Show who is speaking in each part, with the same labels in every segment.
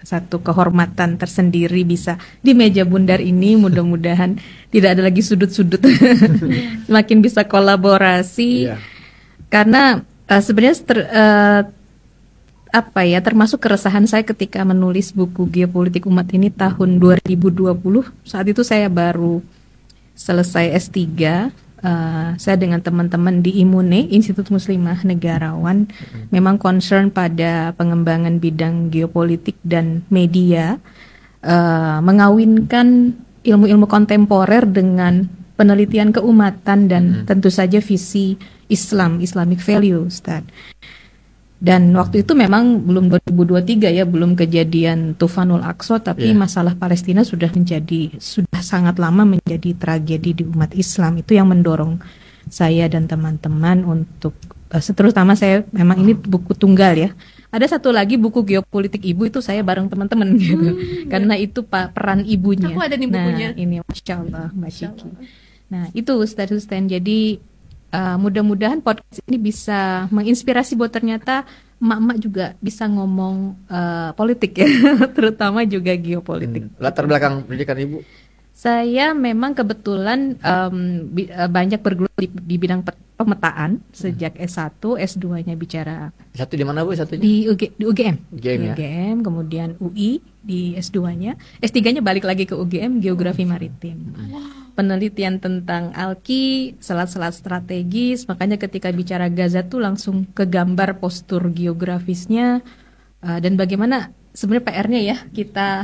Speaker 1: satu kehormatan tersendiri bisa di meja bundar ini. Mudah-mudahan tidak ada lagi sudut-sudut, semakin bisa kolaborasi. Karena sebenarnya termasuk keresahan saya ketika menulis buku Geopolitik Umat ini tahun 2020. Saat itu saya baru selesai S3. Saya dengan teman-teman di IMUNE, Institut Muslimah Negarawan, memang concern pada pengembangan bidang geopolitik dan media, mengawinkan ilmu-ilmu kontemporer dengan penelitian keumatan dan tentu saja visi Islamic value, Ustaz. Dan waktu itu memang belum 2023 ya, belum kejadian Tufanul Aqsa, tapi masalah Palestina sudah sangat lama menjadi tragedi di umat Islam. Itu yang mendorong saya dan teman-teman untuk terutama saya memang ini buku tunggal ya. Ada satu lagi buku Geopolitik Ibu, itu saya bareng teman-teman gitu. Karena itu peran ibunya.
Speaker 2: Aku ada nih bukunya.
Speaker 1: Nah, ini Masya Allah Mbak Ciki. Nah, itu Ustaz Hussein. Jadi mudah-mudahan podcast ini bisa menginspirasi bahwa ternyata emak-emak juga bisa ngomong politik ya, terutama juga geopolitik.
Speaker 3: Latar belakang pendidikan Ibu?
Speaker 1: Saya memang kebetulan banyak bergelut di bidang pemetaan sejak S1, S2-nya bicara.
Speaker 3: S1 di mana Bu? S1-nya?
Speaker 1: Di UGM.
Speaker 3: UGM,
Speaker 1: kemudian UI di S2-nya. S3-nya balik lagi ke UGM, Geografi Maritim. Penelitian tentang Alki, selat-selat strategis, makanya ketika bicara Gaza tuh langsung ke gambar postur geografisnya, dan bagaimana sebenarnya PR-nya ya kita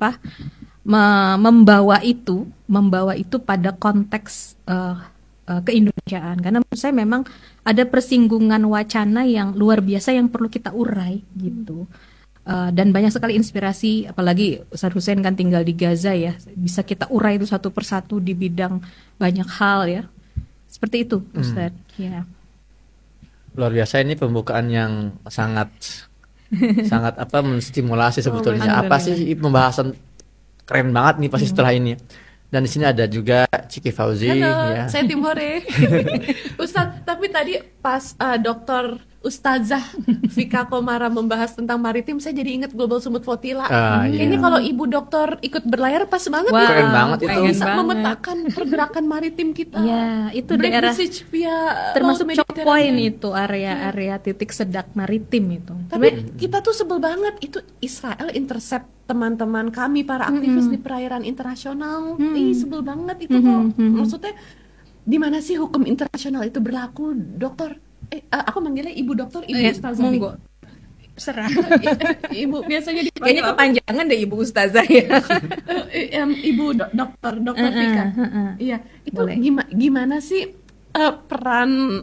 Speaker 1: membawa itu pada konteks keindonesiaan, karena menurut saya memang ada persinggungan wacana yang luar biasa yang perlu kita urai gitu. Dan banyak sekali inspirasi, apalagi Ustaz Hussein kan tinggal di Gaza ya, bisa kita urai itu satu persatu di bidang banyak hal ya, seperti itu Ustaz. Ya.
Speaker 3: Luar biasa, ini pembukaan yang sangat menstimulasi sebetulnya. Apa sih pembahasan keren banget nih pasti setelah ini. Dan di sini ada juga Ciki Fauzi.
Speaker 2: Halo,
Speaker 3: ya.
Speaker 2: saya Timore. Ustadz, tapi tadi pas Dr. Ustazah Vika Komara membahas tentang maritim, saya jadi ingat Global Sumut Flotilla. Ini kalau Ibu Dokter ikut berlayar pas banget.
Speaker 3: Wow, keren banget itu.
Speaker 2: Bisa memetakan pergerakan maritim kita.
Speaker 1: Ya, itu daerah termasuk choke point itu, area titik sedak maritim itu.
Speaker 2: Tapi kita tuh sebel banget, itu Israel intercept teman-teman kami para aktivis di perairan internasional. Sebel banget itu kok. Maksudnya di mana sih hukum internasional itu berlaku, Dokter? Aku manggilnya Ibu Dokter, Ibu Ustazah.
Speaker 1: Monggo. Serah.
Speaker 2: Ibu biasanya dipanggil
Speaker 1: kayaknya kepanjangan deh Ibu Ustazah ya.
Speaker 2: Ibu Dokter Vika. Iya, itu gimana sih peran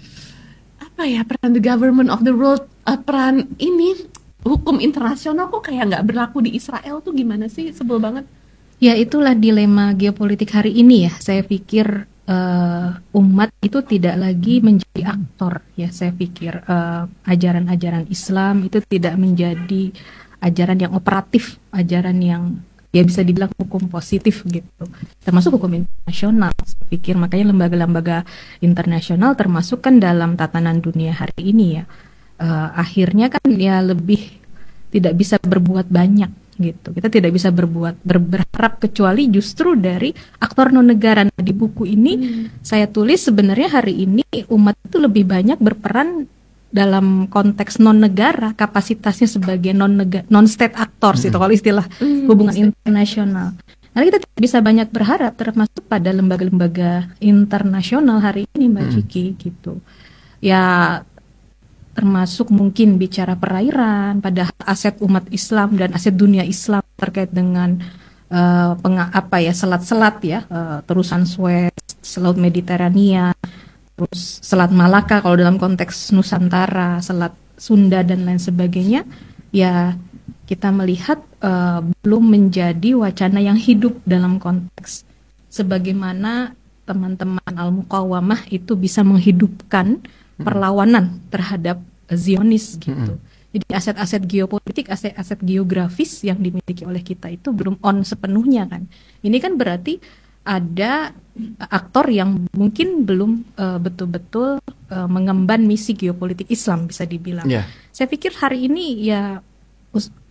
Speaker 2: the government of the world, peran ini hukum internasional kok kayak nggak berlaku di Israel tuh gimana sih? Sebel banget.
Speaker 1: Ya, itulah dilema geopolitik hari ini ya. Saya pikir umat itu tidak lagi menjadi aktor ya. Saya pikir ajaran-ajaran Islam itu tidak menjadi ajaran yang operatif, ajaran yang ya bisa dibilang hukum positif gitu, termasuk hukum internasional. Saya pikir makanya lembaga-lembaga internasional termasuk kan dalam tatanan dunia hari ini ya, akhirnya kan ya lebih tidak bisa berbuat banyak gitu. Kita tidak bisa berharap kecuali justru dari aktor non negara. Nah, di buku ini saya tulis sebenarnya hari ini umat itu lebih banyak berperan dalam konteks non negara, kapasitasnya sebagai non state actors itu kalau istilah hubungan internasional. Nah, kita tidak bisa banyak berharap termasuk pada lembaga-lembaga internasional hari ini Mbak Ciki gitu. Ya, termasuk mungkin bicara perairan, pada aset umat Islam dan aset dunia Islam terkait dengan selat-selat ya, terusan Suez, Laut Mediterania, terus Selat Malaka kalau dalam konteks Nusantara, Selat Sunda dan lain sebagainya. Ya, kita melihat belum menjadi wacana yang hidup dalam konteks sebagaimana teman-teman Al-Muqawamah itu bisa menghidupkan perlawanan terhadap Zionis gitu. Jadi aset-aset geopolitik, aset-aset geografis yang dimiliki oleh kita itu belum on sepenuhnya kan. Ini kan berarti ada aktor yang mungkin belum betul-betul mengemban misi geopolitik Islam bisa dibilang. Saya pikir hari ini ya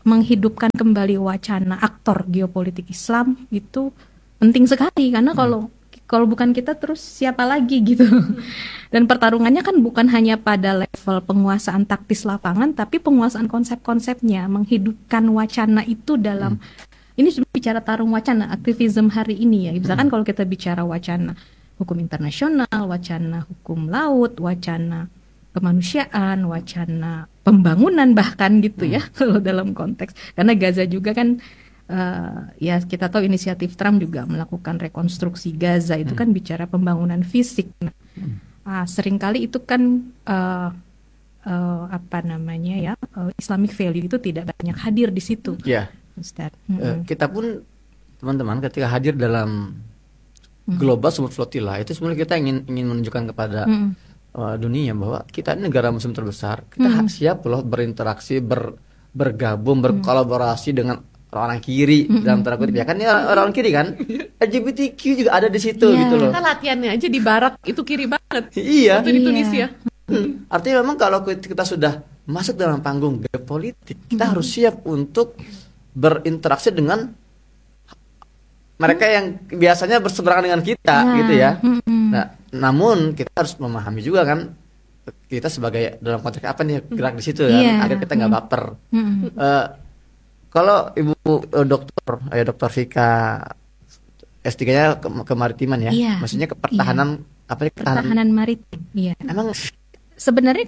Speaker 1: menghidupkan kembali wacana aktor geopolitik Islam itu penting sekali, karena kalau bukan kita terus siapa lagi gitu. Dan pertarungannya kan bukan hanya pada level penguasaan taktis lapangan, tapi penguasaan konsep-konsepnya, menghidupkan wacana itu dalam ini sudah bicara tarung wacana aktivisme hari ini ya. Misalkan kalau kita bicara wacana hukum internasional, wacana hukum laut, wacana kemanusiaan, wacana pembangunan bahkan gitu ya kalau dalam konteks. Karena Gaza juga kan ya kita tahu inisiatif Trump juga melakukan rekonstruksi Gaza itu kan bicara pembangunan fisik. Seringkali itu kan Islamic value itu tidak banyak hadir di situ.
Speaker 3: Ya.
Speaker 1: Ustaz.
Speaker 3: Kita pun teman-teman ketika hadir dalam global super flotilla itu sebenarnya kita ingin menunjukkan kepada dunia bahwa kita ini negara muslim terbesar. Kita siap loh berinteraksi, bergabung, berkolaborasi dengan orang kiri dalam tanda kutip ya kan, ini orang kiri kan, LGBTQ juga ada di situ gitu loh.
Speaker 2: Kita latihannya aja di barat itu kiri banget.
Speaker 3: Iya.
Speaker 2: Waktu di Tunisia.
Speaker 3: Artinya memang kalau kita sudah masuk dalam panggung geopolitik, kita harus siap untuk berinteraksi dengan mereka yang biasanya berseberangan dengan kita gitu ya. Nah, namun kita harus memahami juga kan, kita sebagai dalam konteks apa nih gerak di situ kan, agar kita nggak baper. Kalau Ibu Dokter Vika S3-nya kemaritiman ya, maksudnya pertahanan
Speaker 1: pertahanan maritim. Iya.
Speaker 3: Emang
Speaker 1: sebenarnya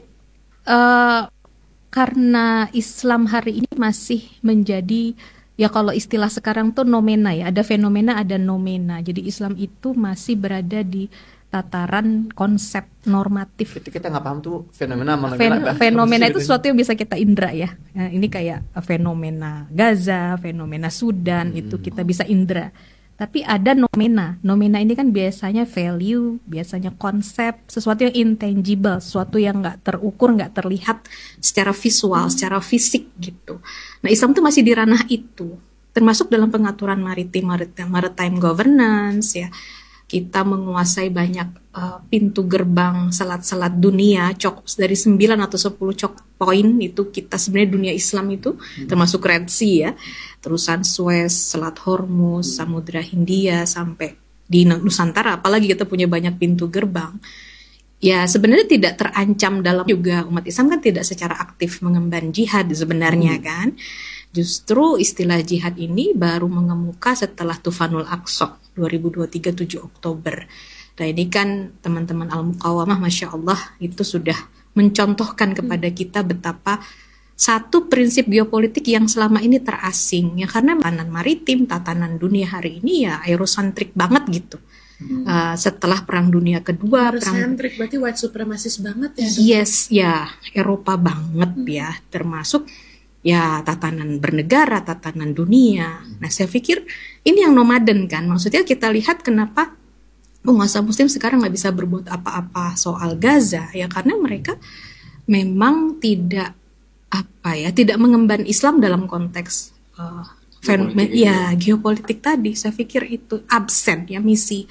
Speaker 1: karena Islam hari ini masih menjadi ya kalau istilah sekarang tuh nomena ya, ada fenomena, ada nomena. Jadi Islam itu masih berada di tataran konsep normatif.
Speaker 3: Kita nggak paham tuh fenomena
Speaker 1: fenomena itu sesuatu yang bisa kita indra ya. Nah, ini kayak fenomena Gaza, fenomena Sudan itu kita bisa indra. Tapi ada nomena. Nomena ini kan biasanya value, biasanya konsep, sesuatu yang intangible, sesuatu yang nggak terukur, nggak terlihat secara visual, secara fisik gitu. Nah, Islam tuh masih di ranah itu, termasuk dalam pengaturan maritime governance ya. Kita menguasai banyak pintu gerbang selat-selat dunia, dari 9 atau 10 choke point itu kita sebenarnya dunia Islam itu, termasuk Red Sea ya, terusan Suez, Selat Hormuz, Samudra Hindia sampai di Nusantara, apalagi kita punya banyak pintu gerbang. Ya sebenarnya tidak terancam dalam juga umat Islam kan tidak secara aktif mengemban jihad sebenarnya kan. Justru istilah jihad ini baru mengemuka setelah Tufanul Aqsa 2023 7 Oktober. Nah ini kan teman-teman Al-Muqawamah Masya Allah itu sudah mencontohkan kepada kita betapa satu prinsip geopolitik yang selama ini terasing ya, karena tatanan maritim, tatanan dunia hari ini ya Eurosentrik banget gitu. Setelah Perang Dunia Kedua,
Speaker 2: Eurosentrik berarti white supremacist banget ya.
Speaker 1: Yes, ya Eropa banget ya, termasuk ya tatanan bernegara, tatanan dunia. Nah saya pikir ini yang nomaden kan, maksudnya kita lihat kenapa penguasa muslim sekarang nggak bisa berbuat apa-apa soal Gaza ya, karena mereka memang tidak mengemban Islam dalam konteks geopolitik tadi. Saya pikir itu absen ya misi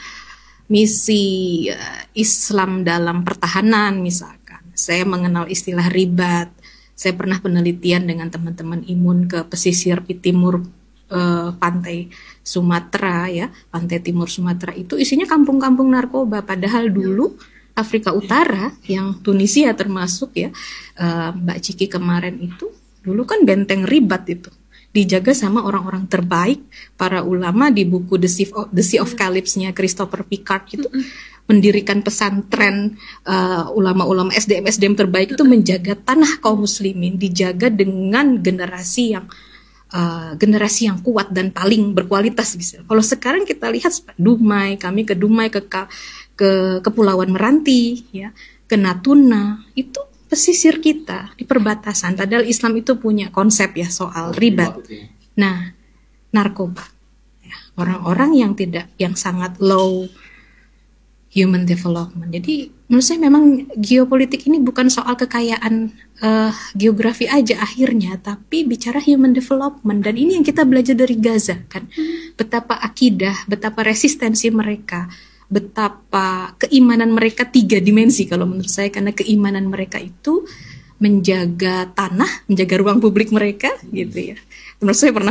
Speaker 1: Islam dalam pertahanan misalkan. Saya mengenal istilah ribat. Saya pernah penelitian dengan teman-teman imun ke pesisir timur pantai Sumatera ya, pantai timur Sumatera itu isinya kampung-kampung narkoba. Padahal dulu Afrika Utara yang Tunisia termasuk ya, Mbak Ciki kemarin itu dulu kan benteng ribat itu dijaga sama orang-orang terbaik, para ulama di buku The Sea of Calypso-nya Christopher Picard itu mendirikan pesantren, ulama-ulama SDM terbaik itu menjaga tanah kaum muslimin, dijaga dengan generasi yang kuat dan paling berkualitas bisa. Kalau sekarang kita lihat Dumai, kami ke Dumai, ke Kepulauan Meranti ya, ke Natuna, itu pesisir kita di perbatasan. Padahal Islam itu punya konsep ya soal ribat. Nah, narkoba. Ya, orang-orang yang sangat low human development. Jadi menurut saya memang geopolitik ini bukan soal kekayaan geografi aja akhirnya, tapi bicara human development. Dan ini yang kita belajar dari Gaza kan. Betapa akidah, betapa resistensi mereka, betapa keimanan mereka 3 dimensi kalau menurut saya, karena keimanan mereka itu menjaga tanah, menjaga ruang publik mereka gitu ya.
Speaker 4: menurut saya pernah